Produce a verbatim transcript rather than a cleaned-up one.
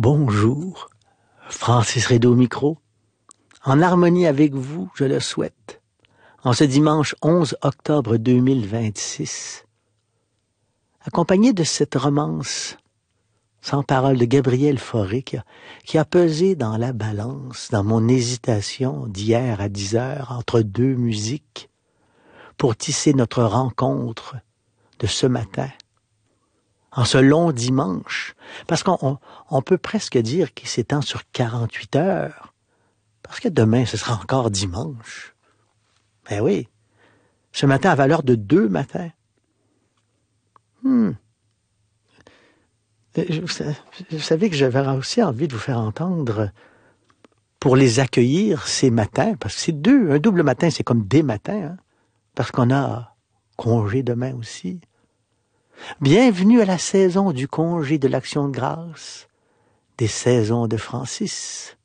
Bonjour, Francis Rédo au micro. En harmonie avec vous, je le souhaite. En ce dimanche onze octobre deux mille vingt-six, accompagné de cette romance sans parole de Gabriel Fauré qui a, qui a pesé dans la balance, dans mon hésitation d'hier à dix heures entre deux musiques pour tisser notre rencontre de ce matin, en ce long dimanche, parce qu'on on, on peut presque dire qu'il s'étend sur quarante-huit heures, parce que demain ce sera encore dimanche. Ben oui, ce matin à valeur de deux matins. Hmm. Vous savez que j'avais aussi envie de vous faire entendre pour les accueillir ces matins, parce que c'est deux, un double matin, c'est comme des matins, hein, parce qu'on a congé demain aussi. Bienvenue à la saison du congé de l'Action de grâce, des saisons de Francis.